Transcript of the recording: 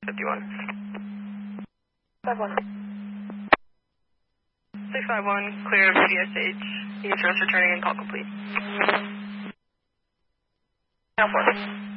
51. 51. 651, clear of CSH. Unit service returning and call complete. 4.